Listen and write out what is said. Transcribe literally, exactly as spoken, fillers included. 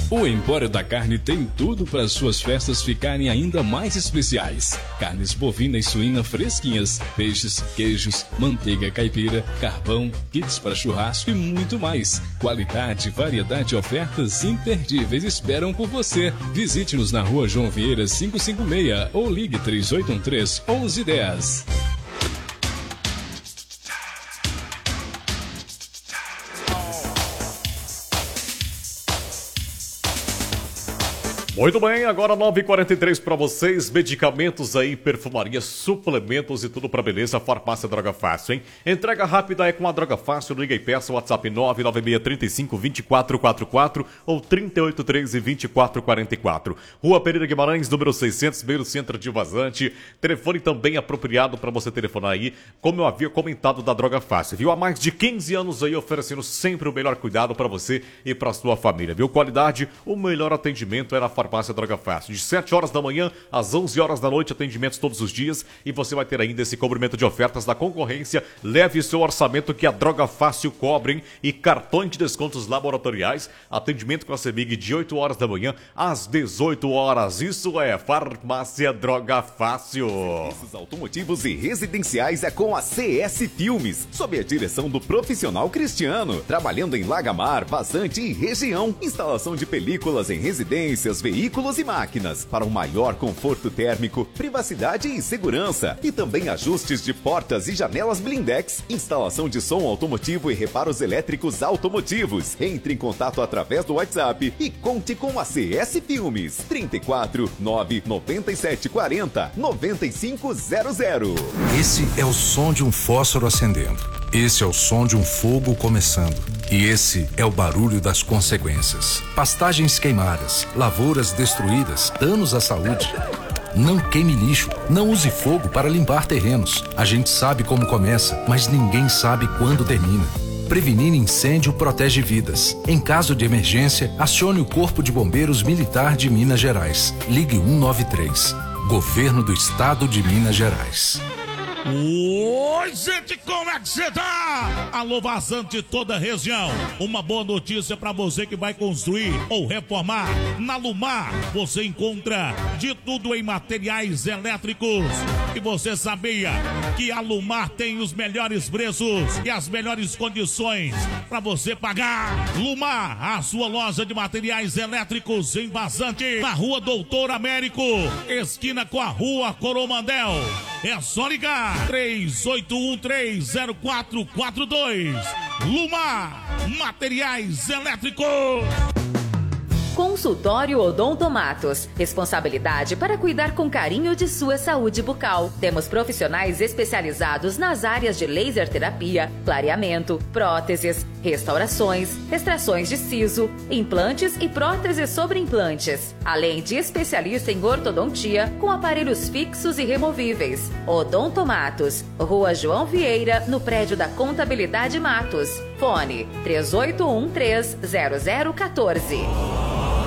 O Empório da Carne tem tudo para suas festas ficarem ainda mais especiais. Carnes bovina e suína fresquinhas, peixes, queijos, manteiga caipira, carvão, kits para churrasco e muito mais. Qualidade, variedade e ofertas imperdíveis esperam por você. Visite-nos na Rua João Vieira quinhentos e cinquenta e seis ou ligue três oito um três, um um um zero. Muito bem, agora nove e quarenta e três para vocês, medicamentos aí, perfumaria, suplementos e tudo para beleza, Farmácia Droga Fácil, hein? Entrega rápida é com a Droga Fácil, liga e peça, WhatsApp nove nove seis três cinco, dois quatro quatro quatro ou trinta e oito treze, vinte e quatro quarenta e quatro. Rua Pereira Guimarães, número seiscentos, meio centro de Vazante. Telefone também apropriado para você telefonar aí, como eu havia comentado da Droga Fácil, viu? Há mais de quinze anos aí oferecendo sempre o melhor cuidado para você e para sua família, viu? Qualidade, o melhor atendimento é na Farmácia Farmácia Droga Fácil, de sete horas da manhã às onze horas da noite, atendimentos todos os dias, e você vai ter ainda esse cobrimento de ofertas da concorrência. Leve seu orçamento que a Droga Fácil cobrem e cartões de descontos laboratoriais, atendimento com a CEMIG de oito horas da manhã às dezoito horas. Isso é Farmácia Droga Fácil. Serviços automotivos e residenciais é com a C S Filmes, sob a direção do profissional Cristiano, trabalhando em Lagamar, Vazante e região. Instalação de películas em residências, veículos Veículos e máquinas para um maior conforto térmico, privacidade e segurança. E também ajustes de portas e janelas blindex, instalação de som automotivo e reparos elétricos automotivos. Entre em contato através do WhatsApp e conte com a C S Filmes. trinta e quatro, nove noventa e sete quarenta, noventa e cinco zero zero. Esse é o som de um fósforo acendendo. Esse é o som de um fogo começando. E esse é o barulho das consequências. Pastagens queimadas, lavouras destruídas, danos à saúde. Não queime lixo, não use fogo para limpar terrenos. A gente sabe como começa, mas ninguém sabe quando termina. Prevenir incêndio protege vidas. Em caso de emergência, acione o Corpo de Bombeiros Militar de Minas Gerais. Ligue cento e noventa e três. Governo do Estado de Minas Gerais. Oi, gente, como é que você tá? Alô, Vazante, toda a região. Uma boa notícia pra você que vai construir ou reformar. Na Lumar, você encontra de tudo em materiais elétricos. E você sabia que a Lumar tem os melhores preços e as melhores condições pra você pagar? Lumar, a sua loja de materiais elétricos em Vazante, na Rua Doutor Américo, esquina com a Rua Coromandel. É só ligar três oito um três zero quatro quatro dois. Lumar, materiais elétricos. Consultório Odontomatos. Responsabilidade para cuidar com carinho de sua saúde bucal. Temos profissionais especializados nas áreas de laser terapia, clareamento, próteses, restaurações, extrações de siso, implantes e próteses sobre implantes. Além de especialista em ortodontia com aparelhos fixos e removíveis. Odontomatos. Rua João Vieira, no prédio da Contabilidade Matos. Fone três oito um três zero zero um quatro.